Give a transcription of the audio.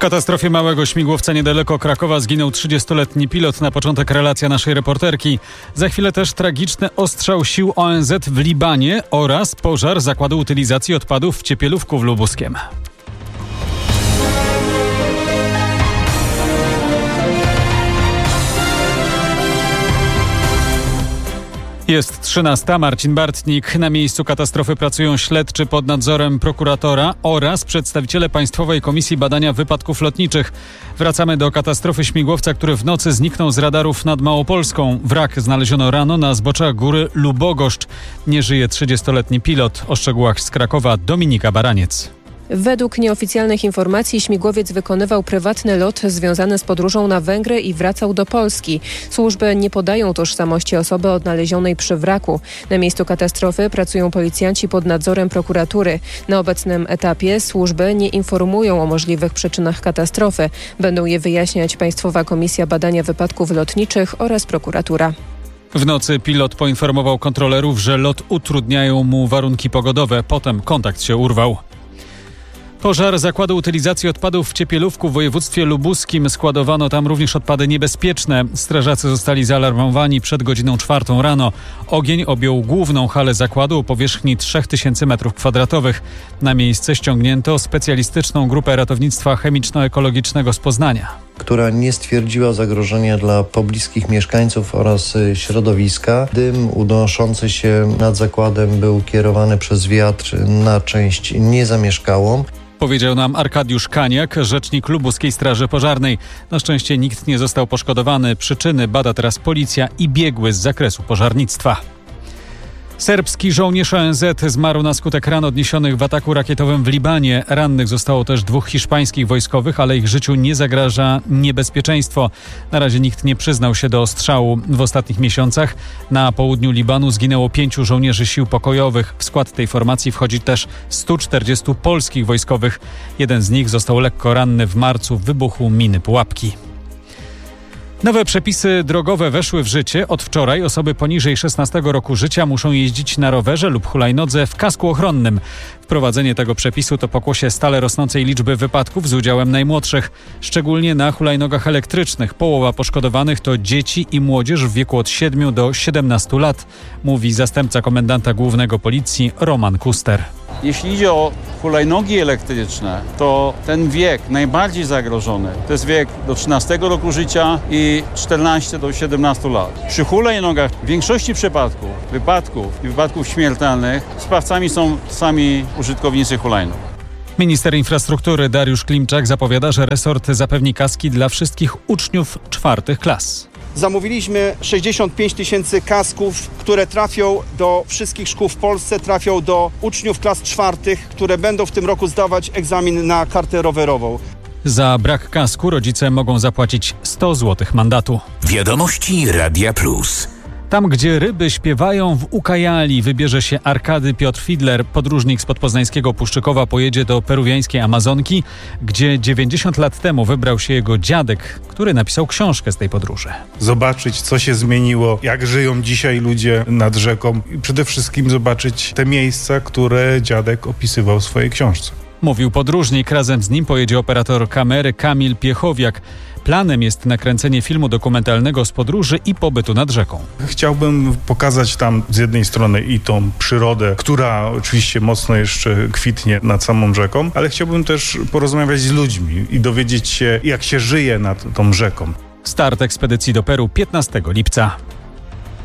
katastrofie małego śmigłowca niedaleko Krakowa zginął 30-letni pilot. Na początek relacja naszej reporterki. Za chwilę też tragiczny ostrzał sił ONZ w Libanie oraz pożar zakładu utylizacji odpadów w Ciepielówku w Lubuskiem. Jest 13. Marcin Bartnik. Na miejscu katastrofy pracują śledczy pod nadzorem prokuratora oraz przedstawiciele Państwowej Komisji Badania Wypadków Lotniczych. Wracamy do katastrofy śmigłowca, który w nocy zniknął z radarów nad Małopolską. Wrak znaleziono rano na zboczach góry Lubogoszcz. Nie żyje 30-letni pilot. O szczegółach z Krakowa Dominika Baraniec. Według nieoficjalnych informacji śmigłowiec wykonywał prywatny lot związany z podróżą na Węgry i wracał do Polski. Służby nie podają tożsamości osoby odnalezionej przy wraku. Na miejscu katastrofy pracują policjanci pod nadzorem prokuratury. Na obecnym etapie służby nie informują o możliwych przyczynach katastrofy. Będą je wyjaśniać Państwowa Komisja Badania Wypadków Lotniczych oraz prokuratura. W nocy pilot poinformował kontrolerów, że lot utrudniają mu warunki pogodowe. Potem kontakt się urwał. Pożar zakładu utylizacji odpadów w Ciepielówku w województwie lubuskim. Składowano tam również odpady niebezpieczne. Strażacy zostali zaalarmowani przed godziną 4 rano. Ogień objął główną halę zakładu o powierzchni 3000 m2. Na miejsce ściągnięto specjalistyczną grupę ratownictwa chemiczno-ekologicznego z Poznania, która nie stwierdziła zagrożenia dla pobliskich mieszkańców oraz środowiska. Dym unoszący się nad zakładem był kierowany przez wiatr na część niezamieszkałą. Powiedział nam Arkadiusz Kaniak, rzecznik Lubuskiej Straży Pożarnej. Na szczęście nikt nie został poszkodowany. Przyczyny bada teraz policja i biegły z zakresu pożarnictwa. Serbski żołnierz ONZ zmarł na skutek ran odniesionych w ataku rakietowym w Libanie. Rannych zostało też 2 hiszpańskich wojskowych, ale ich życiu nie zagraża niebezpieczeństwo. Na razie nikt nie przyznał się do ostrzału. W ostatnich miesiącach na południu Libanu zginęło 5 żołnierzy sił pokojowych. W skład tej formacji wchodzi też 140 polskich wojskowych. Jeden z nich został lekko ranny w marcu w wybuchu miny pułapki. Nowe przepisy drogowe weszły w życie. Od wczoraj osoby poniżej 16 roku życia muszą jeździć na rowerze lub hulajnodze w kasku ochronnym. Wprowadzenie tego przepisu to pokłosie stale rosnącej liczby wypadków z udziałem najmłodszych. Szczególnie na hulajnogach elektrycznych. Połowa poszkodowanych to dzieci i młodzież w wieku od 7 do 17 lat, mówi zastępca komendanta głównego policji Roman Kuster. Jeśli idzie o hulajnogi elektryczne, to ten wiek najbardziej zagrożony to jest wiek do 13 roku życia i 14 do 17 lat. Przy hulajnogach w większości przypadków, wypadków śmiertelnych sprawcami są sami użytkownicy hulajnóg. Minister infrastruktury Dariusz Klimczak zapowiada, że resort zapewni kaski dla wszystkich uczniów 4 klas. Zamówiliśmy 65 000 kasków, które trafią do wszystkich szkół w Polsce, trafią do uczniów klas 4, które będą w tym roku zdawać egzamin na kartę rowerową. Za brak kasku rodzice mogą zapłacić 100 zł mandatu. Wiadomości Radia Plus. Tam, gdzie ryby śpiewają, w Ucayali wybierze się Arkady Piotr Fidler. Podróżnik spod poznańskiego Puszczykowa pojedzie do peruwiańskiej Amazonki, gdzie 90 lat temu wybrał się jego dziadek, który napisał książkę z tej podróży. Zobaczyć, co się zmieniło, jak żyją dzisiaj ludzie nad rzeką i przede wszystkim zobaczyć te miejsca, które dziadek opisywał w swojej książce. Mówił podróżnik. Razem z nim pojedzie operator kamery Kamil Piechowiak. Planem jest nakręcenie filmu dokumentalnego z podróży i pobytu nad rzeką. Chciałbym pokazać tam z jednej strony i tą przyrodę, która oczywiście mocno jeszcze kwitnie nad samą rzeką, ale chciałbym też porozmawiać z ludźmi i dowiedzieć się, jak się żyje nad tą rzeką. Start ekspedycji do Peru 15 lipca.